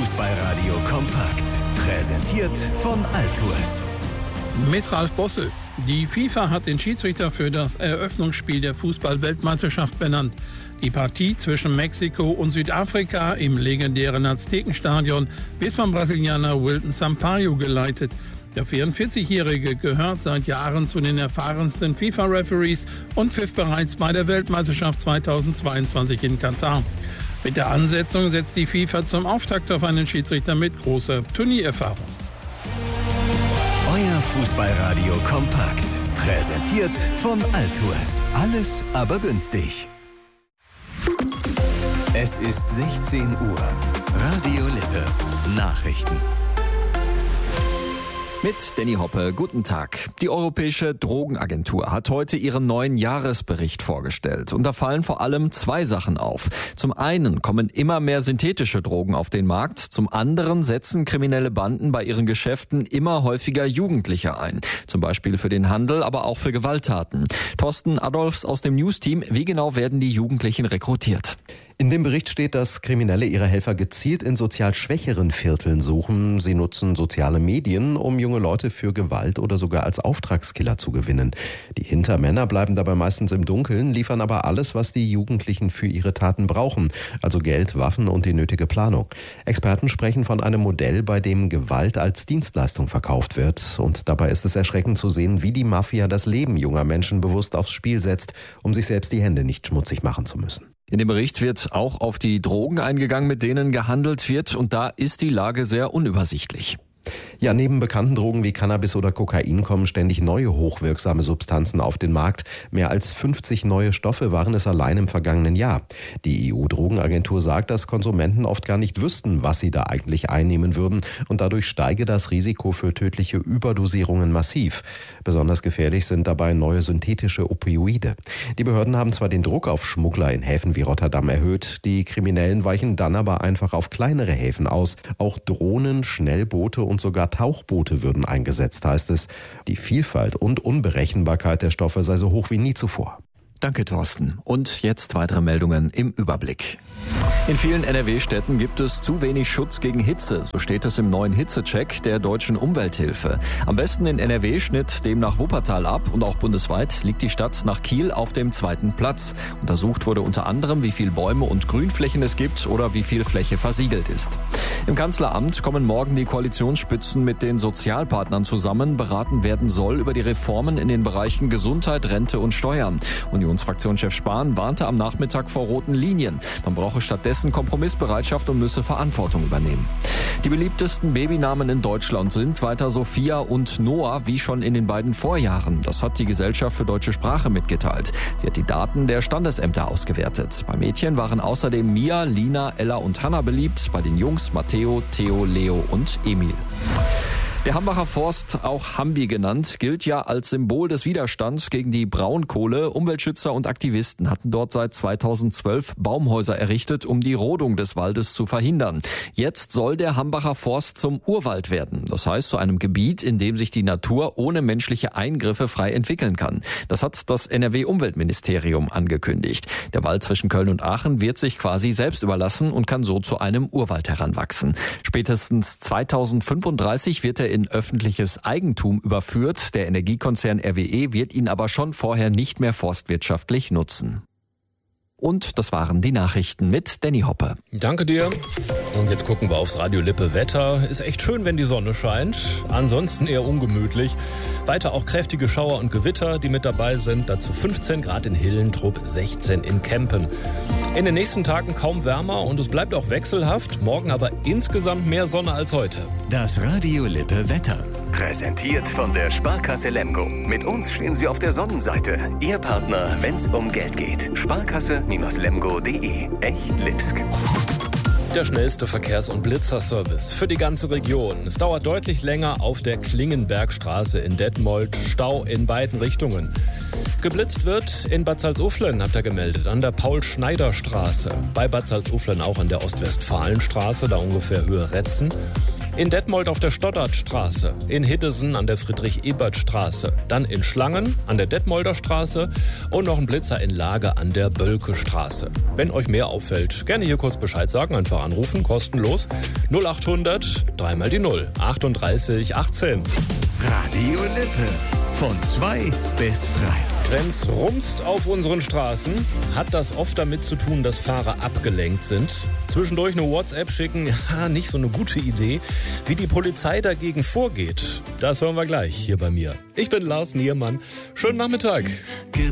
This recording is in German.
Fußballradio kompakt. Präsentiert von Altours. Mit Ralf Bosse. Die FIFA hat den Schiedsrichter für das Eröffnungsspiel der Fußball-Weltmeisterschaft benannt. Die Partie zwischen Mexiko und Südafrika im legendären Aztekenstadion wird vom Brasilianer Wilton Sampaio geleitet. Der 44-Jährige gehört seit Jahren zu den erfahrensten FIFA-Referees und pfiff bereits bei der Weltmeisterschaft 2022 in Katar. Mit der Ansetzung setzt die FIFA zum Auftakt auf einen Schiedsrichter mit großer Turniererfahrung. Euer Fußballradio kompakt. Präsentiert von Altours. Alles aber günstig. Es ist 16 Uhr. Radio Lippe. Nachrichten. Mit Danny Hoppe, guten Tag. Die Europäische Drogenagentur hat heute ihren neuen Jahresbericht vorgestellt. Und da fallen vor allem zwei Sachen auf. Zum einen kommen immer mehr synthetische Drogen auf den Markt. Zum anderen setzen kriminelle Banden bei ihren Geschäften immer häufiger Jugendliche ein. Zum Beispiel für den Handel, aber auch für Gewalttaten. Thorsten Adolfs aus dem News-Team. Wie genau werden die Jugendlichen rekrutiert? In dem Bericht steht, dass Kriminelle ihre Helfer gezielt in sozial schwächeren Vierteln suchen. Sie nutzen soziale Medien, um junge Leute für Gewalt oder sogar als Auftragskiller zu gewinnen. Die Hintermänner bleiben dabei meistens im Dunkeln, liefern aber alles, was die Jugendlichen für ihre Taten brauchen. Also Geld, Waffen und die nötige Planung. Experten sprechen von einem Modell, bei dem Gewalt als Dienstleistung verkauft wird. Und dabei ist es erschreckend zu sehen, wie die Mafia das Leben junger Menschen bewusst aufs Spiel setzt, um sich selbst die Hände nicht schmutzig machen zu müssen. In dem Bericht wird auch auf die Drogen eingegangen, mit denen gehandelt wird. Und da ist die Lage sehr unübersichtlich. Ja, neben bekannten Drogen wie Cannabis oder Kokain kommen ständig neue hochwirksame Substanzen auf den Markt. Mehr als 50 neue Stoffe waren es allein im vergangenen Jahr. Die EU-Drogenagentur sagt, dass Konsumenten oft gar nicht wüssten, was sie da eigentlich einnehmen würden. Und dadurch steige das Risiko für tödliche Überdosierungen massiv. Besonders gefährlich sind dabei neue synthetische Opioide. Die Behörden haben zwar den Druck auf Schmuggler in Häfen wie Rotterdam erhöht, die Kriminellen weichen dann aber einfach auf kleinere Häfen aus. Auch Drohnen, Schnellboote und sogar Tauchboote würden eingesetzt, heißt es. Die Vielfalt und Unberechenbarkeit der Stoffe sei so hoch wie nie zuvor. Danke, Thorsten. Und jetzt weitere Meldungen im Überblick. In vielen NRW-Städten gibt es zu wenig Schutz gegen Hitze. So steht es im neuen Hitzecheck der Deutschen Umwelthilfe. Am besten in NRW schnitt demnach Wuppertal ab und auch bundesweit liegt die Stadt nach Kiel auf dem 2. Platz. Untersucht wurde unter anderem, wie viel Bäume und Grünflächen es gibt oder wie viel Fläche versiegelt ist. Im Kanzleramt kommen morgen die Koalitionsspitzen mit den Sozialpartnern zusammen. Beraten werden soll über die Reformen in den Bereichen Gesundheit, Rente und Steuern. Unionsfraktionschef Spahn warnte am Nachmittag vor roten Linien. Man brauche stattdessen Kompromissbereitschaft und müsse Verantwortung übernehmen. Die beliebtesten Babynamen in Deutschland sind weiter Sophia und Noah, wie schon in den beiden Vorjahren. Das hat die Gesellschaft für deutsche Sprache mitgeteilt. Sie hat die Daten der Standesämter ausgewertet. Bei Mädchen waren außerdem Mia, Lina, Ella und Hannah beliebt. Bei den Jungs Matteo, Theo, Leo und Emil. Der Hambacher Forst, auch Hambi genannt, gilt ja als Symbol des Widerstands gegen die Braunkohle. Umweltschützer und Aktivisten hatten dort seit 2012 Baumhäuser errichtet, um die Rodung des Waldes zu verhindern. Jetzt soll der Hambacher Forst zum Urwald werden. Das heißt, zu einem Gebiet, in dem sich die Natur ohne menschliche Eingriffe frei entwickeln kann. Das hat das NRW-Umweltministerium angekündigt. Der Wald zwischen Köln und Aachen wird sich quasi selbst überlassen und kann so zu einem Urwald heranwachsen. Spätestens 2035 wird er in öffentliches Eigentum überführt. Der Energiekonzern RWE wird ihn aber schon vorher nicht mehr forstwirtschaftlich nutzen. Und das waren die Nachrichten mit Danny Hoppe. Danke dir. Und jetzt gucken wir aufs Radio Lippe Wetter. Ist echt schön, wenn die Sonne scheint. Ansonsten eher ungemütlich. Weiter auch kräftige Schauer und Gewitter, die mit dabei sind. Dazu 15 Grad in Hillentrup, 16 in Kempen. In den nächsten Tagen kaum wärmer und es bleibt auch wechselhaft. Morgen aber insgesamt mehr Sonne als heute. Das Radio Lippe Wetter. Präsentiert von der Sparkasse Lemgo. Mit uns stehen Sie auf der Sonnenseite. Ihr Partner, wenn's um Geld geht. Sparkasse-lemgo.de. Echt Lipsk. Der schnellste Verkehrs- und Blitzerservice für die ganze Region. Es dauert deutlich länger auf der Klingenbergstraße in Detmold. Stau in beiden Richtungen. Geblitzt wird in Bad Salzuflen, habt ihr gemeldet, an der Paul-Schneider-Straße. Bei Bad Salzuflen auch an der Ostwestfalenstraße, da ungefähr Höhe Retzen. In Detmold auf der Stoddartstraße, in Hiddesen an der Friedrich-Ebert-Straße, dann in Schlangen an der Detmolder Straße und noch ein Blitzer in Lage an der Bölke-Straße. Wenn euch mehr auffällt, gerne hier kurz Bescheid sagen, einfach anrufen, kostenlos. 0800 3 mal die 0, 38 18. Radio Lippe. Von 2 bis Freitag. Wenn's rumst auf unseren Straßen, hat das oft damit zu tun, dass Fahrer abgelenkt sind. Zwischendurch eine WhatsApp schicken, ja, nicht so eine gute Idee. Wie die Polizei dagegen vorgeht, das hören wir gleich hier bei mir. Ich bin Lars Niermann. Schönen Nachmittag.